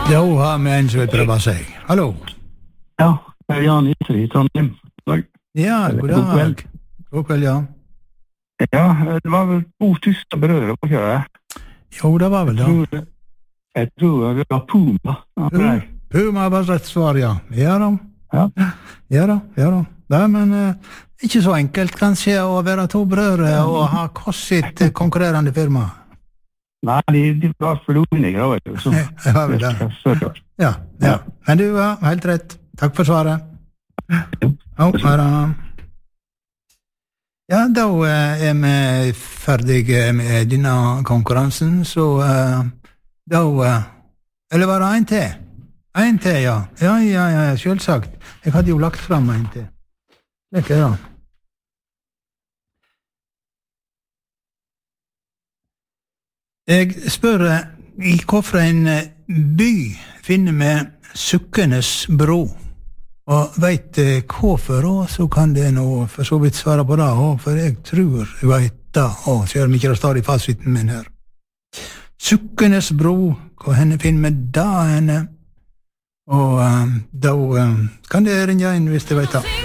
Da har vi en som vil prøve seg. Hallo. Ja, det er Jan Iser I Trondheim. Ja, god dag. God kveld, ja. Ja, det var vel 2000 brødre på kjøret. Jo, det var vel det. Jeg tror det var Puma. Puma var rett svar, ja. Ja da. Ja. Ja da. Nei, men ikke så enkelt kanskje å være to brødre og ha hos sitt konkurrerende firma. Nei, de var for uenige, vet du. Det var vel det. Ja. Men du var helt rett. Takk for svaret. Ja, da er vi ferdige med denne konkurransen, så da eller var det en til? En til, ja. Ja, selvsagt. Jeg hadde jo lagt fram en til. Det er ikke det. Jeg spør I hvorfor by finner vi Sukkenes bro, og vet hvorfor, så kan det nå for så vidt svare på det, for jeg tror jeg vet det, selv om ikke det står I fasiten min her. Sukkenes bro, hvor henne finner vi da henne, og da kan det ringe inn hvis du vet det.